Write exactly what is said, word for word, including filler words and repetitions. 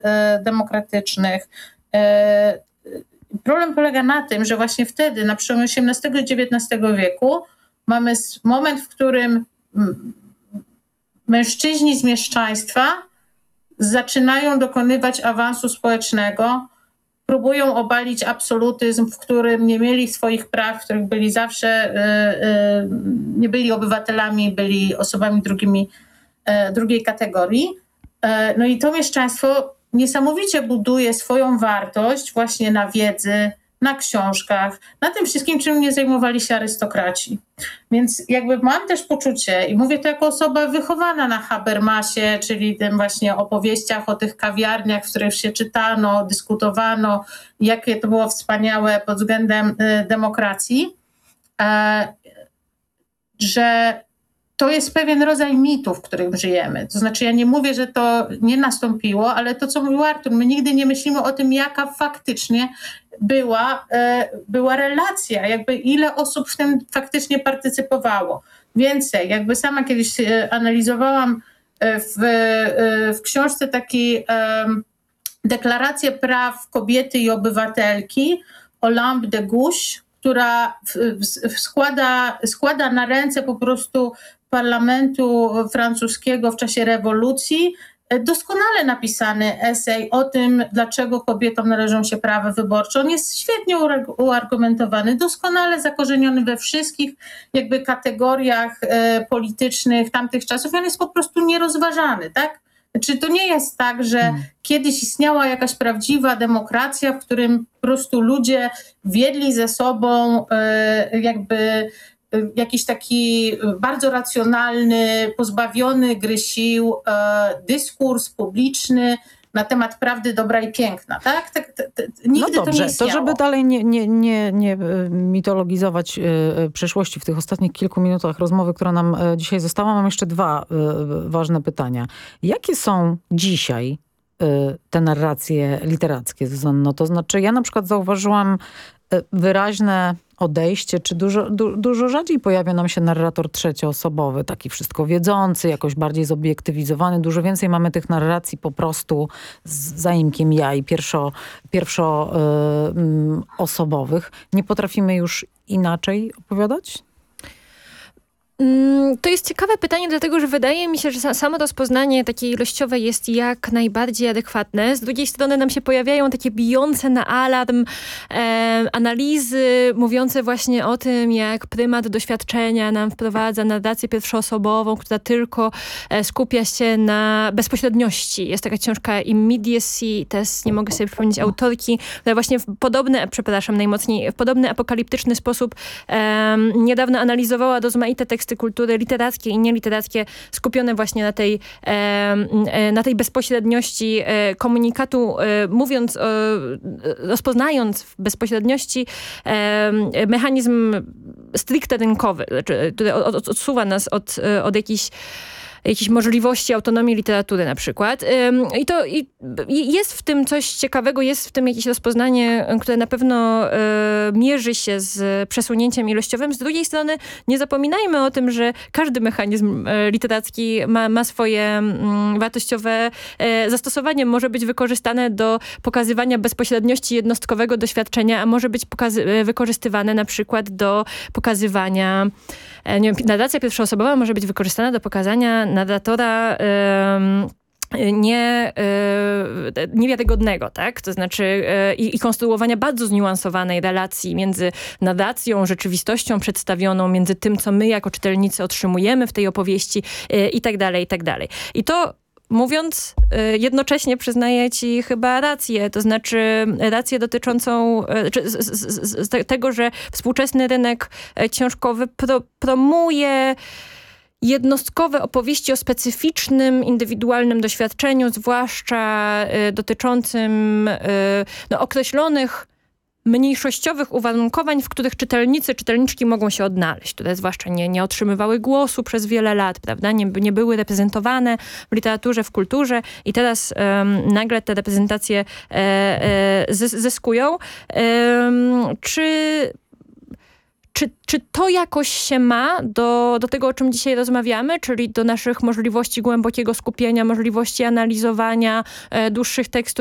demokratycznych. Problem polega na tym, że właśnie wtedy, na przełomie osiemnastego i dziewiętnastego wieku, mamy moment, w którym mężczyźni z mieszczaństwa zaczynają dokonywać awansu społecznego, próbują obalić absolutyzm, w którym nie mieli swoich praw, w których byli zawsze, nie byli obywatelami, byli osobami drugimi, drugiej kategorii. No i to mieszczaństwo niesamowicie buduje swoją wartość właśnie na wiedzy, na książkach, na tym wszystkim, czym nie zajmowali się arystokraci. Więc jakby mam też poczucie, i mówię to jako osoba wychowana na Habermasie, czyli tym właśnie opowieściach o tych kawiarniach, w których się czytano, dyskutowano, jakie to było wspaniałe pod względem y, demokracji, e, że to jest pewien rodzaj mitu, w którym żyjemy. To znaczy ja nie mówię, że to nie nastąpiło, ale to, co mówił Artur, my nigdy nie myślimy o tym, jaka faktycznie była, była relacja, jakby ile osób w tym faktycznie partycypowało. Więcej, jakby sama kiedyś analizowałam w, w książce taki deklarację praw kobiety i obywatelki Olympe de Gouges, która składa, składa na ręce po prostu parlamentu francuskiego w czasie rewolucji doskonale napisany esej o tym, dlaczego kobietom należą się prawa wyborcze. On jest świetnie uargumentowany, doskonale zakorzeniony we wszystkich jakby kategoriach e, politycznych tamtych czasów. On jest po prostu nierozważany, tak? Znaczy to nie jest tak, że hmm. kiedyś istniała jakaś prawdziwa demokracja, w którym po prostu ludzie wiedli ze sobą e, jakby jakiś taki bardzo racjonalny, pozbawiony gry sił e, dyskurs publiczny na temat prawdy, dobra i piękna, tak? tak, tak, tak nigdy no dobrze, to nie istniało. To żeby dalej nie, nie, nie, nie mitologizować y, przeszłości w tych ostatnich kilku minutach rozmowy, która nam y, dzisiaj została, mam jeszcze dwa y, ważne pytania. Jakie są dzisiaj y, te narracje literackie, Zuzanno? To znaczy ja na przykład zauważyłam y, wyraźne odejście, czy dużo, du, dużo rzadziej pojawia nam się narrator trzecioosobowy, taki wszystko wiedzący, jakoś bardziej zobiektywizowany. Dużo więcej mamy tych narracji po prostu z zaimkiem ja i pierwszo, pierwszo yy, osobowych. Nie potrafimy już inaczej opowiadać? To jest ciekawe pytanie, dlatego że wydaje mi się, że samo rozpoznanie takie ilościowe jest jak najbardziej adekwatne. Z drugiej strony nam się pojawiają takie bijące na alarm e, analizy mówiące właśnie o tym, jak prymat doświadczenia nam wprowadza narrację pierwszoosobową, która tylko e, skupia się na bezpośredniości. Jest taka książka Immediacy, też nie mogę sobie przypomnieć autorki, która właśnie w podobny, przepraszam najmocniej, w podobny apokaliptyczny sposób e, niedawno analizowała rozmaite teksty kultury literackie i nieliterackie skupione właśnie na tej, e, na tej bezpośredniości e, komunikatu, e, mówiąc, e, rozpoznając w bezpośredniości e, mechanizm stricte rynkowy, który od, odsuwa nas od, od jakichś jakiejś możliwości autonomii literatury na przykład. I to i, i jest w tym coś ciekawego, jest w tym jakieś rozpoznanie, które na pewno y, mierzy się z przesunięciem ilościowym. Z drugiej strony nie zapominajmy o tym, że każdy mechanizm y, literacki ma, ma swoje y, wartościowe y, zastosowanie. Może być wykorzystane do pokazywania bezpośredniości jednostkowego doświadczenia, a może być pokazy- wykorzystywane na przykład do pokazywania nie wiem, narracja pierwszoosobowa może być wykorzystana do pokazania narratora um, nie, yy, niewiarygodnego, tak? To znaczy yy, i konstruowania bardzo zniuansowanej relacji między narracją, rzeczywistością przedstawioną, między tym, co my jako czytelnicy otrzymujemy w tej opowieści yy, i tak dalej, i tak dalej. I to mówiąc, jednocześnie przyznaję ci chyba rację, to znaczy rację dotyczącą czy z, z, z tego, że współczesny rynek książkowy pro, promuje jednostkowe opowieści o specyficznym, indywidualnym doświadczeniu, zwłaszcza dotyczącym no, określonych mniejszościowych uwarunkowań, w których czytelnicy, czytelniczki mogą się odnaleźć, które zwłaszcza nie, nie otrzymywały głosu przez wiele lat, prawda? Nie, nie były reprezentowane w literaturze, w kulturze i teraz um, nagle te reprezentacje e, e, zyskują. Um, czy czy, czy to jakoś się ma do, do tego, o czym dzisiaj rozmawiamy, czyli do naszych możliwości głębokiego skupienia, możliwości analizowania e, dłuższych tekstów,